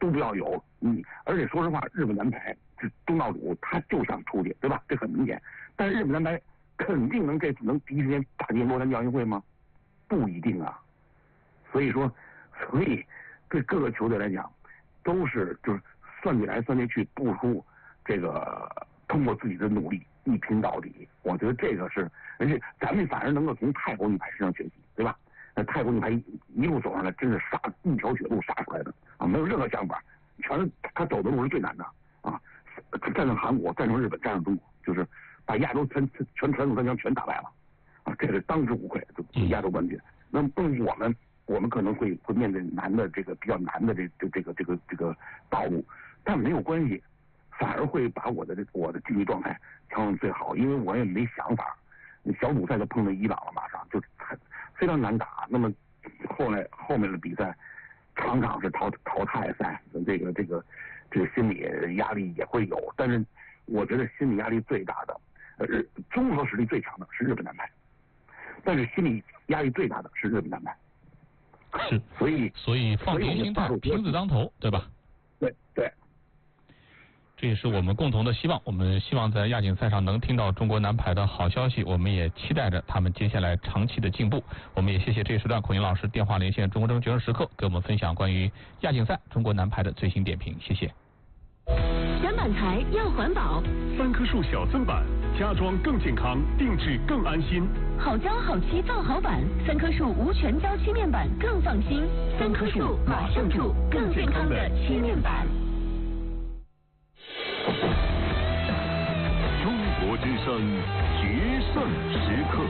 都不要有。而且说实话，日本男排这东道主他就想出去，对吧？这很明显。但是日本男排肯定能第一时间打进洛杉矶奥运会吗？不一定啊。所以对各个球队来讲，都是就是算计来算计去，不出这个通过自己的努力一拼到底。我觉得这个是，而且咱们反而能够从泰国女排身上学习，对吧？泰国女排一路走上来，真是一条血路杀出来的啊，没有任何想法，全是他走的路是最难的啊！战胜韩国，战胜日本，战胜中国，就是把亚洲全祖三强全打败了啊！这个当之无愧，亚洲冠军。那么我们可能会面对比较难的这个道路，但没有关系，反而会把我的竞技状态调整最好，因为我也没想法。小组赛就碰到伊朗了，马上就非常难打。那么后面的比赛常常是淘汰赛，这个心理压力也会有。但是我觉得心理压力最大的，综合实力最强的是日本男排，但是心理压力最大的是日本男排。 是，所以放平心态，拼字当头，对吧？ 对。 这也是我们共同的希望。我们希望在亚锦赛上能听到中国男排的好消息，我们也期待着他们接下来长期的进步。我们也谢谢这一时段孔颖老师电话连线中国决胜时刻，给我们分享关于亚锦赛中国男排的最新点评。谢谢。 选板材要环保 ，3棵树小增板，家装更健康，定制更安心。 好胶好漆造好板，3棵树无全胶漆面板更放心。3棵树马上住，更健康的漆面板。 中国之声决胜时刻，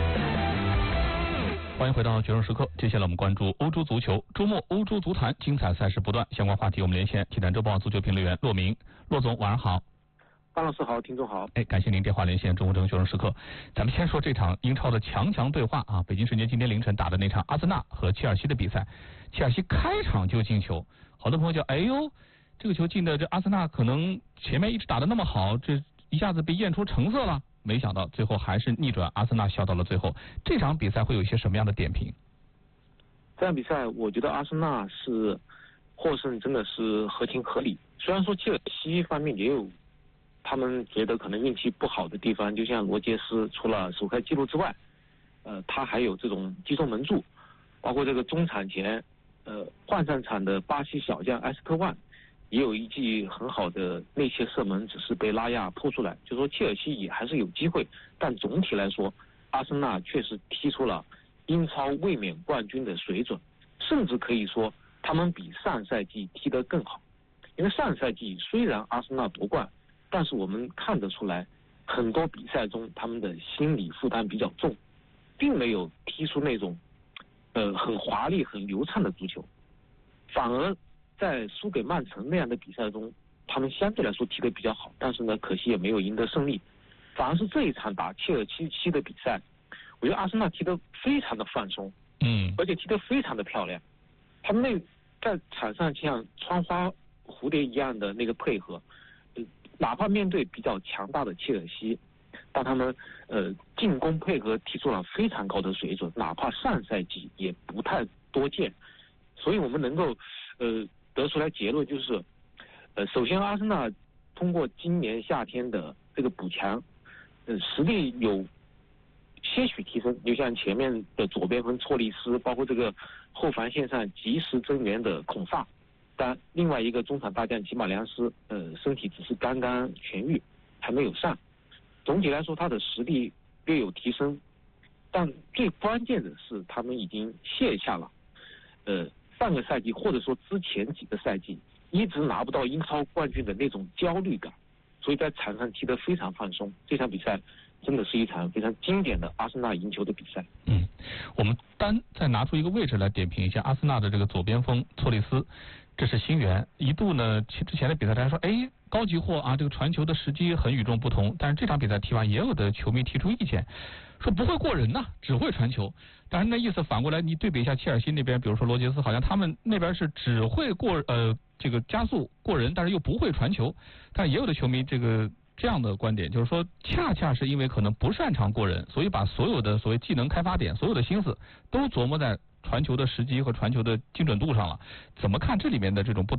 欢迎回到决胜时刻。接下来我们关注欧洲足球。周末欧洲足坛精彩赛事不断，相关话题我们连线体坛周报足球评论员骆明。骆总晚上好。 范老师好，听众好。 感谢您电话连线中国决胜时刻。咱们先说这场英超的强对话啊，北京时间今天凌晨打的那场阿森纳和切尔西的比赛。切尔西开场就进球，好多朋友叫哎呦，这个球进的这阿森纳可能前面一直打得那么好，这一下子被验出成色了，没想到最后还是逆转，阿森纳笑到了最后。这场比赛会有一些什么样的点评？ 这场比赛我觉得阿森纳是获胜真的是合情合理，虽然说切尔西方面也有他们觉得可能运气不好的地方，就像罗杰斯除了首开纪录之外，他还有这种击中门柱，包括这个中场前换上场的巴西小将埃斯特万也有一记很好的内切射门，只是被拉亚扑出来，就说切尔西也还是有机会，但总体来说阿森纳确实踢出了英超卫冕冠军的水准，甚至可以说他们比上赛季踢得更好。因为上赛季虽然阿森纳夺冠，但是我们看得出来很多比赛中他们的心理负担比较重，并没有踢出那种很华丽很流畅的足球，反而在输给曼城那样的比赛中，他们相对来说踢得比较好，但是呢，可惜也没有赢得胜利。反而是这一场打切尔西的比赛，我觉得阿森纳踢得非常的放松，而且踢得非常的漂亮。他们在场上像穿花蝴蝶一样的那个配合，哪怕面对比较强大的切尔西，但他们进攻配合踢出了非常高的水准，哪怕上赛季也不太多见。所以我们能够得出来结论就是，首先阿森纳通过今年夏天的这个补强，实力有些许提升，就像前面的左边锋错利斯，包括这个后防线上及时增援的孔萨，但另外一个中场大将吉马良斯，身体只是刚刚痊愈，还没有上。总体来说，他的实力略有提升，但最关键的是，他们已经卸下了上个赛季或者说之前几个赛季一直拿不到英超冠军的那种焦虑感，所以在场上踢得非常放松。这场比赛真的是一场非常经典的阿森纳赢球的比赛。 我们单再拿出一个位置来点评一下阿森纳的这个左边锋错利斯，这是新援，一度呢之前的比赛大家说高级货啊，这个传球的时机很与众不同，但是这场比赛踢完也有的球迷提出意见，说不会过人呐，只会传球。但是那意思反过来你对比一下切尔西那边，比如说罗杰斯，好像他们那边是只会这个加速过人，但是又不会传球。但也有的球迷这样的观点，就是说恰恰是因为可能不擅长过人，所以把所有的所谓技能开发点，所有的心思都琢磨在传球的时机和传球的精准度上了。怎么看这里面的这种不